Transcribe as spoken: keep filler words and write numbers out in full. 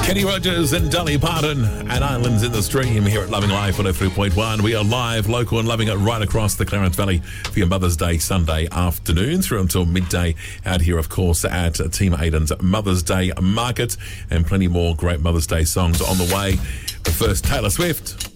Kenny Rogers and Dolly Parton and Islands in the Stream here at Loving Life one oh three point one. We are live, local and loving it right across the Clarence Valley for your Mother's Day Sunday afternoon through until midday out here, of course, at Team Aiden's Mother's Day Market, and plenty more great Mother's Day songs on the way. But first, Taylor Swift.